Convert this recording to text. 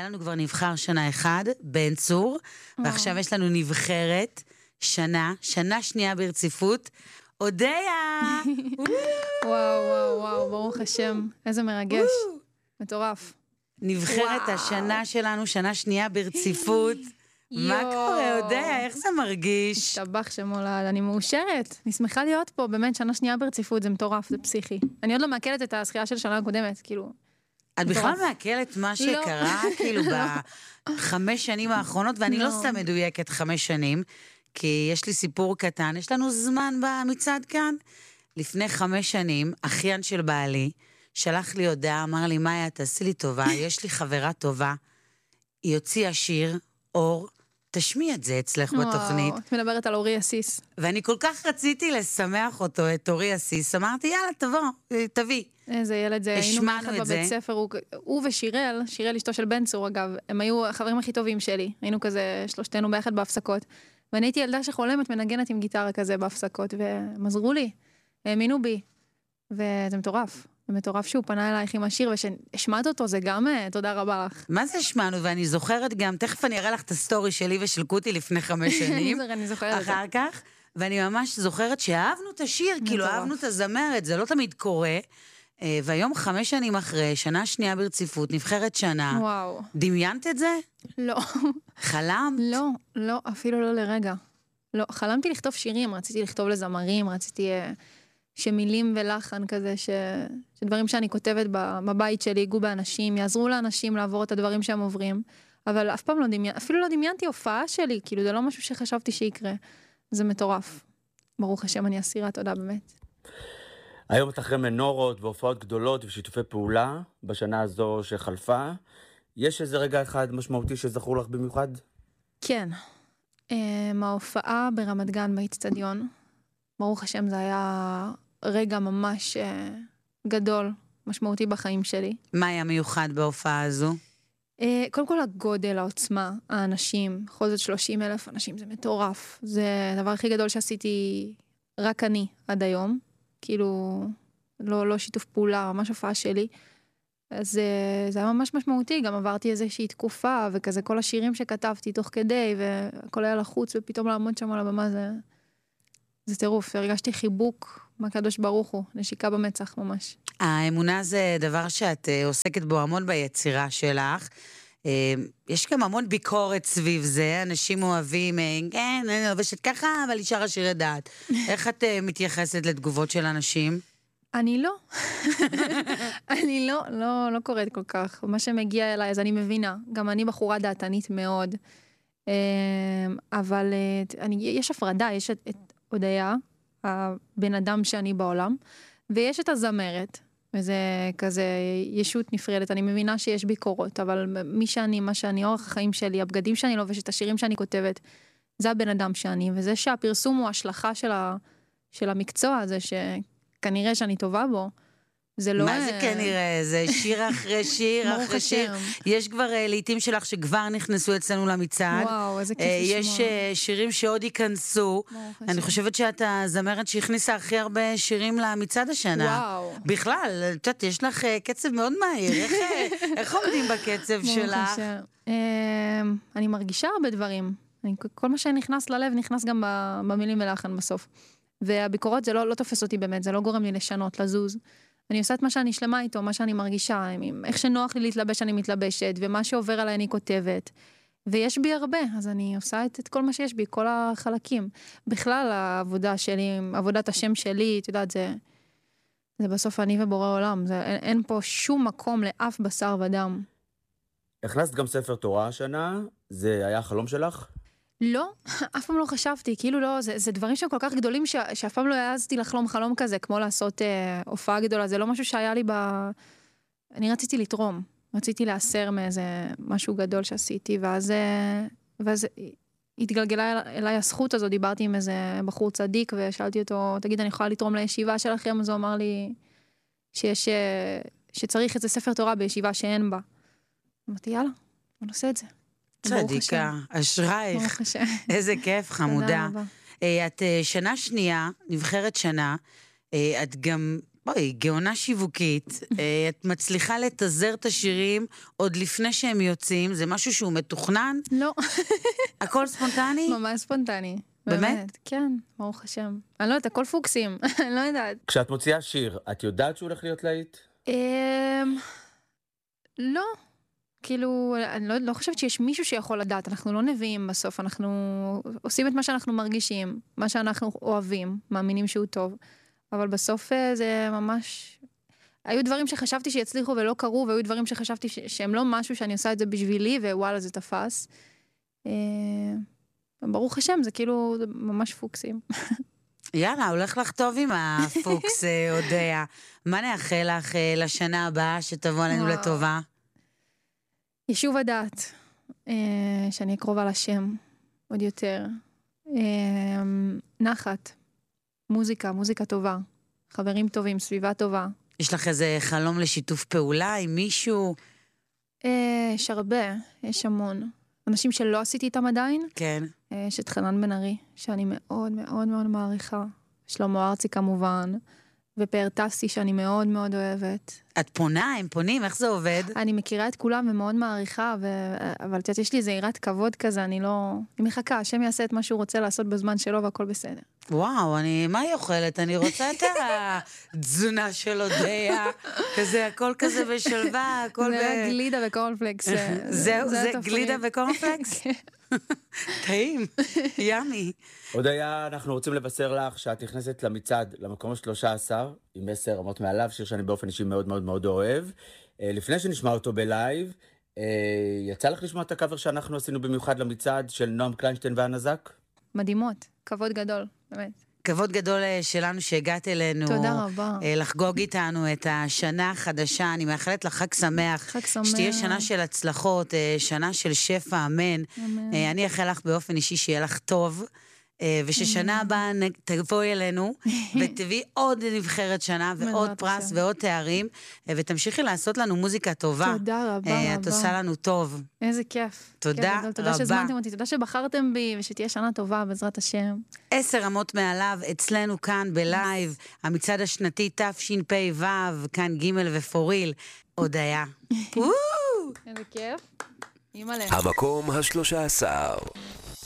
היה לנו כבר נבחר שנה אחד, בן צור, ועכשיו יש לנו נבחרת שנה שנייה ברציפות, אודיה! וואו, ברוך השם, איזה מרגש, מטורף. נבחרת השנה שלנו, שנה שנייה ברציפות. מה קורה, אודיה? איך זה מרגיש? השתבח שמולד, אני מאושרת. אני שמחה להיות פה, באמת, שנה שנייה ברציפות, זה מטורף, זה פסיכי. אני עוד לא מעכלת את הזכייה של שנה הקודמת, כאילו... את בכלל מעכלת מה שקרה, כאילו, ב5 שנים האחרונות, ואני לא סתם מדויקת 5 שנים, כי יש לי סיפור קטן, יש לנו זמן במצד כאן. לפני 5 שנים, אחיין של בעלי, שלח לי הודעה, אמר לי, מאיה, תעשי לי טובה, יש לי חברה טובה, היא הוציאה שיר, אור, תשמיע את זה אצלך בתוכנית. את מדברת על אורי אסיס. ואני כל כך רציתי לשמח אותו, את אורי אסיס, אמרתי, יאללה, תביא. איזה ילד זה, היינו מאחד בבית ספר, הוא ושירל, שירל אשתו של בן צור אגב, הם היו החברים הכי טובים שלי, היינו כזה שלושתנו ביחד בהפסקות, ואני הייתי ילדה שחולמת מנגנת עם גיטרה כזה בהפסקות, והם עזרו לי, האמינו בי, וזה מטורף. זה מטורף שהוא פנה אלייך עם השיר, ושהשמעת אותו, זה גם תודה רבה לך. מה זה השמענו? ואני זוכרת גם, תכף אני אראה לך את הסטורי שלי ושל קוטי לפני 5 שנים. אני זוכרת. אחר כך, ואני ממש זוכרת שאהבנו את השיר, כאילו אהבנו את הזמרת, זה לא תמיד קורה. והיום 5 שנים אחרי, שנה שנייה ברציפות, נבחרת שנה. וואו. דמיינת את זה? לא. חלמת? לא, אפילו לא לרגע. לא, חלמתי לכתוב שירים, רציתי לכתוב לזמרים, רציתי... שמילים ולחן כזה, שדברים שאני כותבת בבית שלי, ייגעו באנשים, יעזרו לאנשים לעבור את הדברים שהם עוברים, אבל אף פעם אפילו לא דמיינתי הופעה שלי, כאילו זה לא משהו שחשבתי שיקרה. זה מטורף. ברוך השם, אני אסירה, תודה באמת. היום את אחרי מנורות והופעות גדולות ושיתופי פעולה, בשנה הזו שחלפה, יש איזה רגע אחד משמעותי שזכור לך במיוחד? כן. ההופעה ברמת גן באצטדיון, ברוך השם זה היה רגע ממש גדול, משמעותי בחיים שלי. מה היה מיוחד בהופעה הזו? קודם כל הגודל, העוצמה, האנשים, בכל זאת 30,000 אנשים, זה מטורף. זה הדבר הכי גדול שעשיתי רק אני עד היום. כאילו, לא שיתוף פעולה, ממש הופעה שלי. אז זה היה ממש משמעותי, גם עברתי איזושהי תקופה, וכזה כל השירים שכתבתי תוך כדי, והכל היה לחוץ, ופתאום לעמוד שם על הבמה זה טירוף, הרגשתי חיבוק מהקדוש ברוך הוא, נשיקה במצח ממש. האמונה זה דבר שאת עוסקת בו המון ביצירה שלך. יש גם המון ביקורת סביב זה, אנשים אוהבים, כן, אני אוהבת ככה, אבל היא שרה שירי דעת. איך את מתייחסת לתגובות של אנשים? אני לא. אני לא קוראת כל כך. מה שמגיע אליי, אז אני מבינה. גם אני בחורה דעתנית מאוד. אבל יש הפרדה, יש את הודיה, הבן אדם שאני בעולם, ויש את הזמרת, וזה כזה ישות נפרדת, אני מבינה שיש ביקורות, אבל מי שאני, מה שאני, אורח החיים שלי, הבגדים שאני לובשת, השירים שאני כותבת, זה הבן אדם שאני, וזה שהפרסום הוא השלכה של המקצוע הזה, שכנראה שאני טובה בו, זה לא... מה זה כנראה? זה שיר אחרי שיר אחרי שיר. יש כבר לעתים שלך שכבר נכנסו אצלנו למצעד. וואו, איזה כיף לשמוע. יש שירים שעוד ייכנסו. אני חושבת שאת הזמרת שהכניסה הכי הרבה שירים למצעד השנה. וואו. בכלל, את יודעת, יש לך קצב מאוד מהיר. איך עומדים בקצב שלך? אני מרגישה הרבה דברים. כל מה שנכנס ללב נכנס גם במילים ולחן בסוף. והביקורות זה לא תופס אותי באמת, זה לא גורם לי לשנות, לזוז. אני עושה את מה שאני שלמה איתו, מה שאני מרגישה, איך שנוח לי להתלבש אני מתלבשת, ומה שעובר עליי אני כותבת. ויש בי הרבה, אז אני עושה את כל מה שיש בי, כל החלקים. בכלל העבודה שלי, עבודת השם שלי, את יודעת, זה בסוף אני ובורא עולם, אין פה שום מקום לאף בשר ודם. הכנסת גם ספר תורה השנה, זה היה החלום שלך? לא, אף פעם לא חשבתי, כאילו לא, זה דברים שהם כל כך גדולים שאף פעם לא העזתי לחלום חלום כזה, כמו לעשות הופעה גדולה, זה לא משהו שהיה לי אני רציתי לתרום, רציתי לאסר מאיזה משהו גדול שעשיתי, ואז התגלגלה אליי הזכות הזו, דיברתי עם איזה בחור צדיק, ושאלתי אותו, תגיד, אני יכולה לתרום לישיבה שלכם? אז הוא אמר לי, שצריך איזה ספר תורה בישיבה שאין בה. אמרתי, יאללה, אני עושה את זה. צדיקה, אשרייך, איזה כיף, חמודה. את שנה שנייה, נבחרת שנה, את גם בואי, גאונה שיווקית, את מצליחה לתזר את השירים עוד לפני שהם יוצאים, זה משהו שהוא מתוכנן? לא. הכל ספונטני? ממש ספונטני. באמת? כן, ברוך השם. אני לא יודעת, הכל פוקסים, אני לא יודעת. כשאת מוציאה שיר, את יודעת שהוא הולך להיות להיט? לא. כאילו, אני לא חושבת שיש מישהו שיכול לדעת, אנחנו לא נביאים בסוף, אנחנו עושים את מה שאנחנו מרגישים, מה שאנחנו אוהבים, מאמינים שהוא טוב, אבל בסוף זה ממש... היו דברים שחשבתי שיצליחו ולא קרו, והיו דברים שחשבתי שהם לא משהו שאני עושה את זה בשבילי, ווואלה זה תפס. ברוך השם, זה כאילו ממש פוקסים. יאללה, הולך לך טוב עם הפוקס, אודיה. מה נאחל לך לשנה הבאה שתבוא עלינו לטובה? יישוב הדעת, שאני אקרובה לשם עוד יותר. נחת, מוזיקה טובה, חברים טובים, סביבה טובה. יש לך איזה חלום לשיתוף פעולה עם מישהו? יש הרבה, יש המון. אנשים שלא עשיתי איתם עדיין. כן. יש את חנן בן ארי, שאני מאוד מאוד מאוד מעריכה. שלמה ארצי כמובן, ופאר טסי שאני מאוד מאוד אוהבת. את פונה, הם פונים, איך זה עובד? אני מכירה את כולם ומאוד מעריכה, אבל את יודעת, יש לי איזה יראת כבוד כזה, אני מחכה, השם יעשה את מה שהוא רוצה לעשות בזמן שלו והכל בסדר. וואו, מה היא אוכלת? אני רוצה את התזונה של אודיה, כזה, הכל כזה בשלווה, הכל זה גלידה וקורנפלקס. זהו, זה גלידה וקורנפלקס? טעים, ימי. אודיה, אנחנו רוצים לבשר לך שאת נכנסת למצעד, למקום ה-13, עם 10 רמות מעליו, שיר שאני באופן אישי מאוד מאוד מאוד אוהב. לפני שנשמע אותו בלייב, יצא לך לשמוע את הקאבר שאנחנו עשינו במיוחד למצעד של נועם קליינשטיין והנזק? מדהימות, כבוד גדול, באמת. כבוד גדול שלנו שהגעת אלינו. תודה רבה. לחגוג איתנו את השנה החדשה. אני מאחלת לך חג שמח. חג שמח. שתהיה שנה של הצלחות, שנה של שפע, אמן. אמן. אני אאחל לך באופן אישי שיהיה לך טוב, וששנה הבאה תבואי אלינו, ותביאי עוד נבחרת שנה, ועוד פרס, ועוד תארים, ותמשיכי לעשות לנו מוזיקה טובה. תודה רבה. את עושה לנו טוב. איזה כיף. תודה רבה. תודה שהזמנתם אותי, תודה שבחרתם בי, ושתהיה שנה טובה בעזרת השם. 10 רמות מעליו, אצלנו כאן בלייב, המצעד השנתי תשפ"ו, כאן ג' ופוריל, אודיה. איזה כיף. אימא'לה. המקום ה-13